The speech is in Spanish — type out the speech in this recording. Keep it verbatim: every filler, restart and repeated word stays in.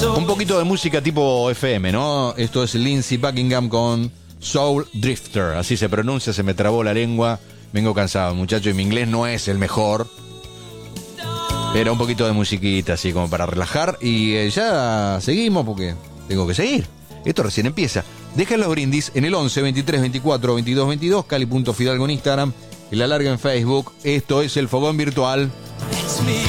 Un poquito de música tipo F M, ¿no? Esto es Lindsey Buckingham con Soul Drifter, así se pronuncia, se me trabó la lengua. Vengo cansado, muchacho, y mi inglés no es el mejor. Pero un poquito de musiquita así como para relajar. Y eh, ya seguimos porque tengo que seguir. Esto recién empieza. Dejen los brindis en el once, veintitrés, veinticuatro, veintidós, veintidós, cali punto fidalgo en Instagram, y la larga en Facebook. Esto es el Fogón Virtual. It's me.